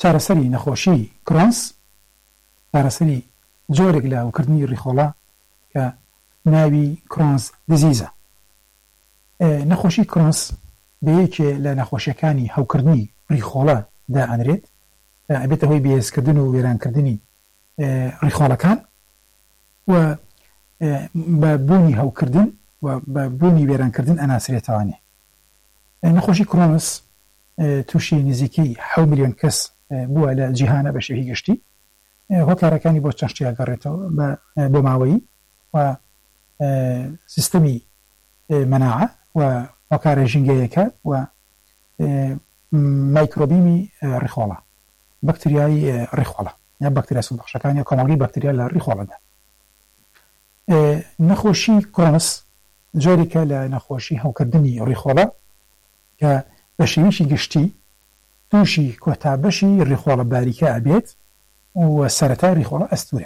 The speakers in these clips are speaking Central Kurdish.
چارەسەری نەخۆشی کرۆنس چارەسەری جۆرێک لە هەوکردنی ڕیخۆڵە کە ناوی کرۆنس دزیزە. نەخۆشی کرۆنس بەیەکێ لە نەخۆشیەکانی هەوکردنی ڕیخۆڵە دائەنرێت ئەبێتە هۆی بێهێزکردن و وێرانکردنی ڕیخۆڵەکان و بە بوونی هەوکردن و بە بوونی وێرانکردن ئەناسرێتەوانێ. نەخۆشی کرۆنس تووشی نزیکەی 7 ملیۆن کەس بووە لە جیهانە بە شێوەی گشتی. هۆکارەکانی بۆ چەند شتێک گەڕێتەوە بۆ ماوەیی و سیستەمی مەناعە و هۆکارە ژینگەیەکە و مایکرۆبیمی ڕیخۆڵە بەکتریای ڕیخۆڵە یا بەکتریا سوودبەخشەکانی کۆمەڵی بەکتریا لە ڕیخۆڵەدا. نەخۆشی کرۆنس جۆرێکە لە نەخۆشی هەوکردنی ڕیخۆڵە کە بە شێوەیەکی گشتی تووشی کۆتابەشی ڕیخۆڵە باریکە ئەبێت و سەرەتا ڕیخۆڵە ئەستورە.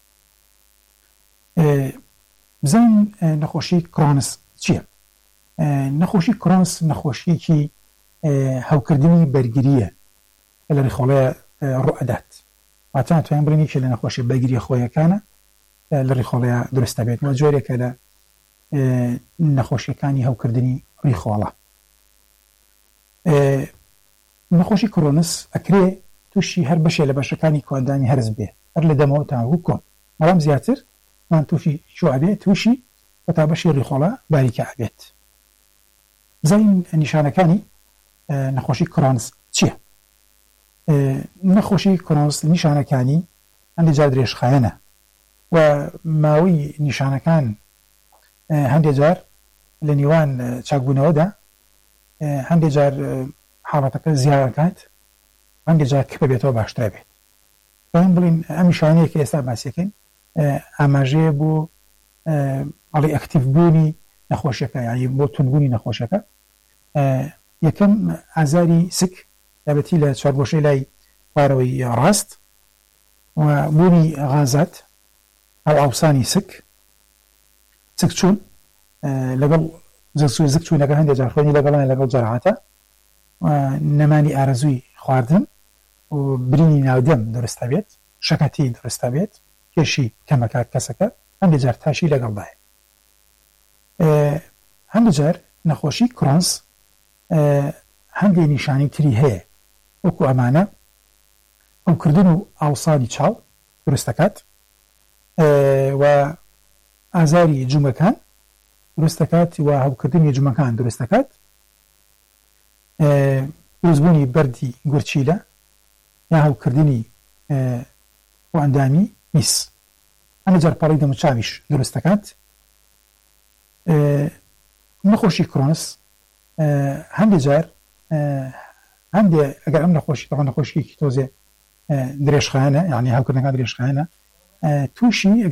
بزانین نەخۆشی کرۆنس چییە؟ نەخۆشی کرۆنس نەخۆشیەکی هەوکردنی بەرگریە لە ڕیخۆڵەیە ڕوئەدات. واتە ناتوانین بڵێن یەکێک لە نەخۆشی بەرگریە خۆیەکانە لە ڕیخۆڵەیە دروستە بێت و جۆرێکە لە نەخۆشیەکانی هەوکردنی ڕیخۆڵە. نەخۆشی کرۆنس ئەکرێ تووشی هەر بەشێ لە بەشەکانی کۆندانی هەرز بێ هەر لە دەمەوە تا هەوو کۆن، بەڵام زیاتر مان تووشی شو ئەبێ تووشی کۆتابەشی ڕیخۆڵە باریکە ئەبێت. بزانین نیشانەکانی نەخۆشی کرۆنس چییە؟ نەخۆشی کرۆنس نیشانەکانی هەندێک جار درێژخایەنە و ماوەی نیشانەکان هەندێک جار لە نێوان چاکبوونەوەدا هەندێک جار حاڵەتەکە زیادەکات، هەندێک جار کپە بێتەوە باشترە بێت. بەڵام بڵین ئەم نیشانەیە کە ئێستا باسیەکەین ئاماژەیە بۆ ئەڵێ ئەکتیڤ بوونی نەخۆشیەکە، یعنی بۆ توندبوونی نەخۆشیەکە. یەکەم ئازاری سک یابەتی لە چوارگۆشەی لای خوارەوەی ڕاست و بوونی غازات ئەو ئاوسانی سک چوون لەگەڵ زەک چوونەکە هەندێک جار خوێنی لەگەڵان لەگەڵ جەراحەتە نەمانی ئارەزووی خواردن و برینی ناودەم دروستە بێت، شەکەتی دروستە بێت، کێشی کەمەکات کەسەکە هەندێک جار تاشی لەگەڵدایە. هەندێک جار نەخۆشی کرۆنس هەندێک نیشانی تری هەیە وەکو ئەمانە ئەوکردن و ئاوسانی چاو دروستەکات و ئازاری جومەکان دروستەکات و هەوکردنی جومەکان دروستەکات، دروستبوونی بەردی گورچیلە یا هەوکردنی و ئەندامی میس. هەندێک جار پەڕی دەموچاویش دروستەکات. نەخۆشی کرۆنس هەندێک جار ئەگەر ئەم نەخۆشی تەواو نەخۆشیەکی تۆزێ درێژخایەنە، یعنی هەوکردنەکان درێژخایەنە، تووشی